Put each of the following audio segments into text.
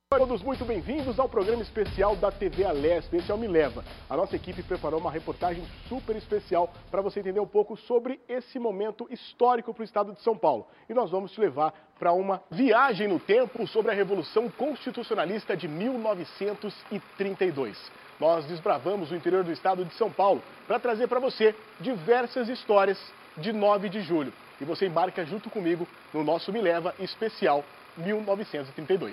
Todos muito bem-vindos ao programa especial da TV Alesp, esse é o Me Leva. A nossa equipe preparou uma reportagem super especial para você entender um pouco sobre esse momento histórico para o estado de São Paulo. E nós vamos te levar para uma viagem no tempo sobre a Revolução Constitucionalista de 1932. Nós desbravamos o interior do estado de São Paulo para trazer para você diversas histórias de 9 de julho. E você embarca junto comigo no nosso Me Leva especial 1932.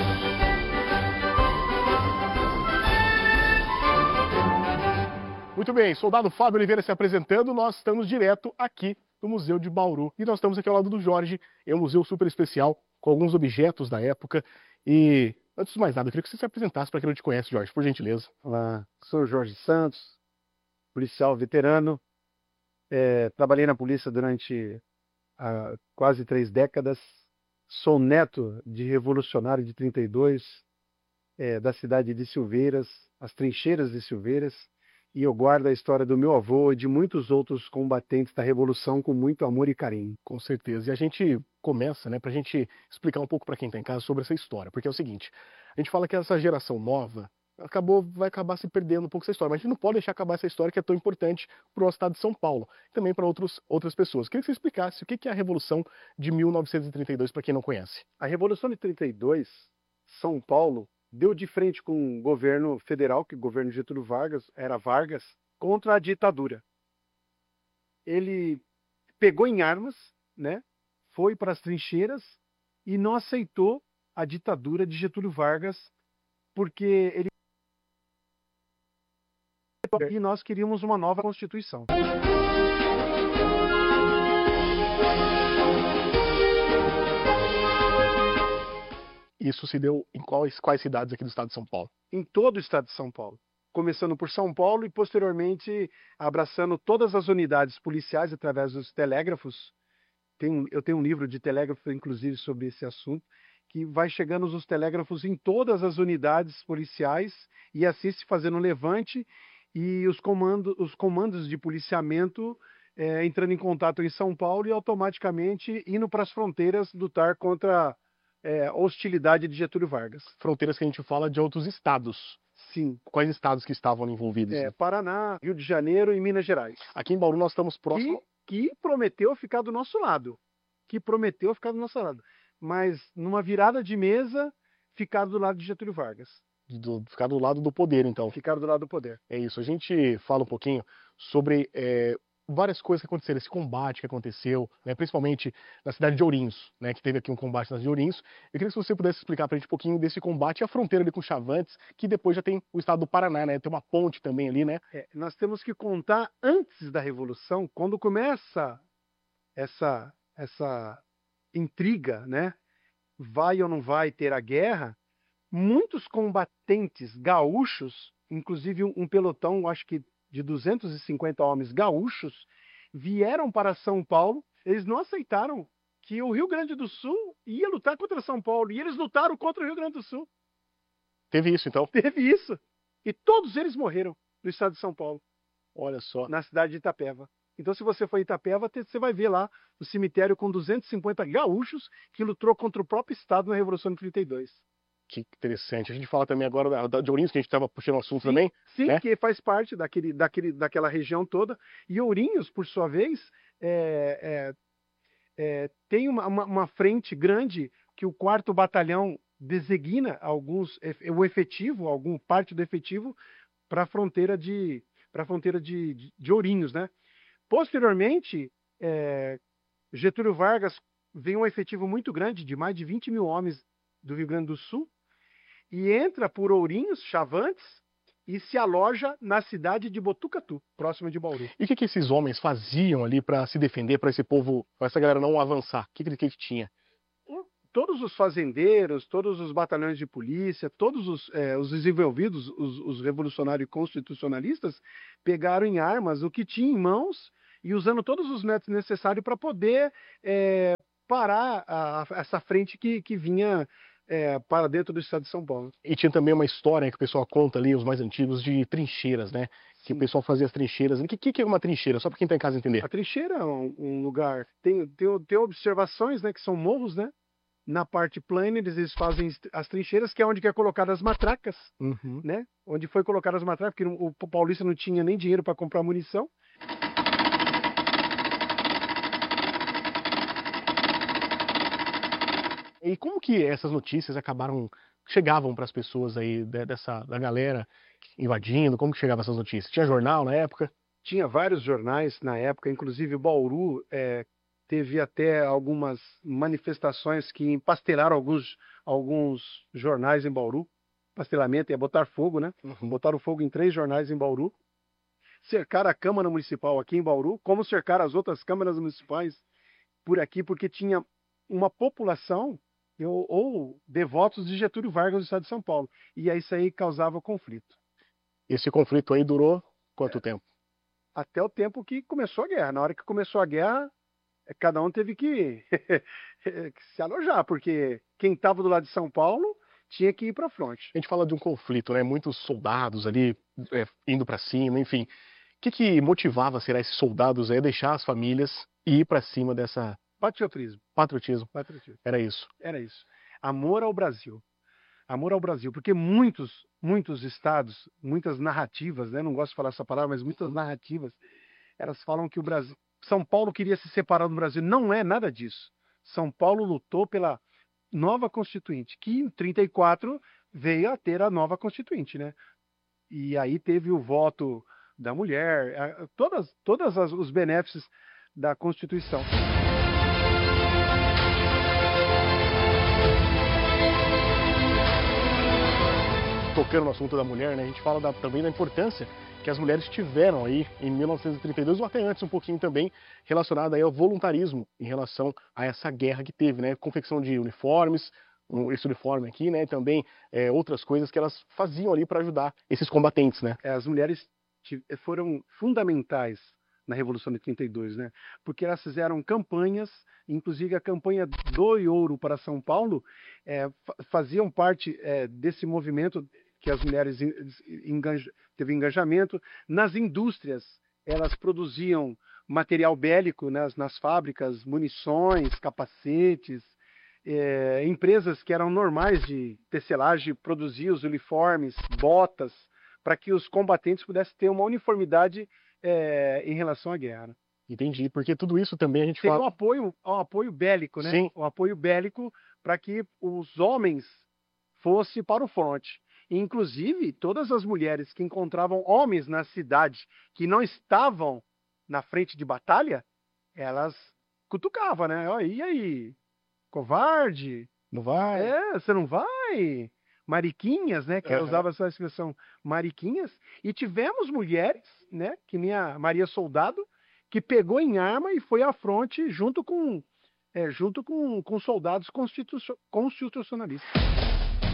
Muito bem, soldado Fábio Oliveira se apresentando, nós estamos direto aqui no Museu de Bauru. E nós estamos aqui ao lado do Jorge, é um museu super especial, com alguns objetos da época. E, antes de mais nada, eu queria que você se apresentasse para quem não te conhece, Jorge, por gentileza. Olá, sou Jorge Santos, policial veterano. Trabalhei na polícia durante quase 3 décadas. Sou neto de revolucionário de 32, da cidade de Silveiras, as trincheiras de Silveiras. E eu guardo a história do meu avô e de muitos outros combatentes da Revolução com muito amor e carinho. Com certeza. E a gente começa, né, para a gente explicar um pouco para quem está em casa sobre essa história. Porque é o seguinte, a gente fala que essa geração nova vai acabar se perdendo um pouco essa história. Mas a gente não pode deixar acabar essa história que é tão importante para o nosso estado de São Paulo. E também para outras pessoas. Queria que você explicasse o que é a Revolução de 1932 para quem não conhece. A Revolução de 32, São Paulo, deu de frente com o governo federal, que o governo Getúlio Vargas, era Vargas, contra a ditadura. Ele pegou em armas, né, foi para as trincheiras e não aceitou a ditadura de Getúlio Vargas, porque ele... E nós queríamos uma nova Constituição. Isso se deu em quais cidades aqui do estado de São Paulo? Em todo o estado de São Paulo. Começando por São Paulo e posteriormente abraçando todas as unidades policiais através dos telégrafos. Eu tenho um livro de telégrafo, inclusive, sobre esse assunto, que vai chegando os telégrafos em todas as unidades policiais e assim se fazendo um levante e os comandos de policiamento entrando em contato em São Paulo e automaticamente indo para as fronteiras lutar contra a hostilidade de Getúlio Vargas. Fronteiras que a gente fala de outros estados. Sim. Quais estados que estavam envolvidos? Paraná, Rio de Janeiro e Minas Gerais. Aqui em Bauru nós estamos próximos... Que prometeu ficar do nosso lado. Mas numa virada de mesa, ficaram do lado de Getúlio Vargas. Ficar do lado do poder, então. Ficaram do lado do poder. É isso. A gente fala um pouquinho sobre várias coisas que aconteceram, esse combate que aconteceu, né, principalmente na cidade de Ourinhos, né, que teve aqui um combate na cidade de Ourinhos. Eu queria que você pudesse explicar pra gente um pouquinho desse combate e a fronteira ali com Chavantes, que depois já tem o estado do Paraná, né? Tem uma ponte também ali, né? Nós temos que contar antes da Revolução, quando começa essa intriga, né? Vai ou não vai ter a guerra? Muitos combatentes gaúchos, inclusive um pelotão, acho que de 250 homens gaúchos, vieram para São Paulo. Eles não aceitaram que o Rio Grande do Sul ia lutar contra São Paulo, e eles lutaram contra o Rio Grande do Sul. Teve isso, então? Teve isso. E todos eles morreram no estado de São Paulo. Olha só. Na cidade de Itapeva. Então, se você for em Itapeva, você vai ver lá o cemitério com 250 gaúchos que lutou contra o próprio estado na Revolução de 32. Que interessante. A gente fala também agora de Ourinhos, que a gente estava puxando o assunto também. Sim, né? Que faz parte daquela região toda. E Ourinhos, por sua vez, tem uma frente grande que o 4º Batalhão designa parte do efetivo para a fronteira de Ourinhos, né? Posteriormente, Getúlio Vargas vem um efetivo muito grande, de mais de 20 mil homens do Rio Grande do Sul, e entra por Ourinhos, Chavantes, e se aloja na cidade de Botucatu, próxima de Bauru. E o que esses homens faziam ali para se defender, para esse povo, para essa galera não avançar? O que tinha? Todos os fazendeiros, todos os batalhões de polícia, todos os desenvolvidos, os revolucionários constitucionalistas, pegaram em armas o que tinha em mãos e usando todos os métodos necessários para poder parar essa frente que vinha para dentro do estado de São Paulo. E tinha também uma história que o pessoal conta ali, os mais antigos, de trincheiras, né? Que o pessoal fazia as trincheiras. O que é uma trincheira? Só para quem está em casa entender. A trincheira é um lugar... Tem observações, né? Que são morros, né? Na parte plana, eles fazem as trincheiras, que é onde é colocada as matracas, Uhum. né? Onde foi colocada as matracas, porque o paulista não tinha nem dinheiro para comprar munição. E como que essas notícias chegavam para as pessoas aí da galera invadindo? Como que chegavam essas notícias? Tinha jornal na época? Tinha vários jornais na época, inclusive Bauru teve até algumas manifestações que empastelaram alguns jornais em Bauru. Pastelamento é botar fogo, né? Uhum. Botaram fogo em 3 jornais em Bauru. Cercaram a Câmara Municipal aqui em Bauru, como cercaram as outras câmaras municipais por aqui, porque tinha uma população ou devotos de Getúlio Vargas do estado de São Paulo. E aí isso aí causava conflito. Esse conflito aí durou quanto tempo? Até o tempo que começou a guerra. Na hora que começou a guerra, cada um teve que se alojar, porque quem estava do lado de São Paulo tinha que ir para a fronte. A gente fala de um conflito, né? Muitos soldados ali indo para cima, enfim. O que motivava, será, esses soldados aí a deixar as famílias e ir para cima dessa... Patriotismo. Patriotismo. Patriotismo. Era isso. Era isso. Amor ao Brasil. Amor ao Brasil. Porque muitos estados, muitas narrativas, né? Não gosto de falar essa palavra, mas muitas narrativas, elas falam que o Brasil... São Paulo queria se separar do Brasil. Não é nada disso. São Paulo lutou pela nova Constituinte, que em 34 veio a ter a nova Constituinte, né? E aí teve o voto da mulher, todos os benefícios da Constituição. Tocando no assunto da mulher, né? A gente fala também da importância que as mulheres tiveram aí em 1932, ou até antes um pouquinho também, relacionada aí ao voluntarismo em relação a essa guerra que teve, né? Confecção de uniformes, esse uniforme aqui, né? Também outras coisas que elas faziam ali para ajudar esses combatentes, né? As mulheres foram fundamentais na Revolução de 32, né? Porque elas fizeram campanhas, inclusive a campanha do Ouro para São Paulo, faziam parte desse movimento que as mulheres teve engajamento. Nas indústrias, elas produziam material bélico, né, nas fábricas, munições, capacetes. Empresas que eram normais de tecelagem produziam os uniformes, botas, para que os combatentes pudessem ter uma uniformidade em relação à guerra. Entendi, porque tudo isso também a gente Teve fala... um apoio bélico, né? Sim. Um apoio bélico para que os homens fossem para o fronte. Inclusive, todas as mulheres que encontravam homens na cidade que não estavam na frente de batalha, elas cutucavam, né? Oh, e aí, covarde? Não vai? Você não vai? Mariquinhas, né? Que usava essa expressão, mariquinhas. E tivemos mulheres, né? Que nem a Maria Soldado, que pegou em arma e foi à fronte junto com soldados constitucionalistas.